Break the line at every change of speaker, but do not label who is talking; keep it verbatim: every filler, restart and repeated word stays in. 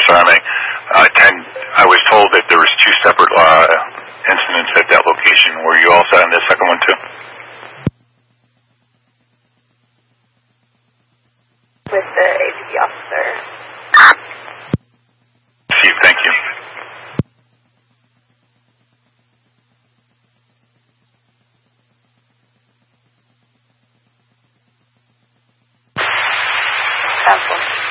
Force Army. Uh, ten, I was told that there was two separate uh, incidents at that location. Were you also on the second one too?
With the A P D officer.
Steve, thank you.
Council.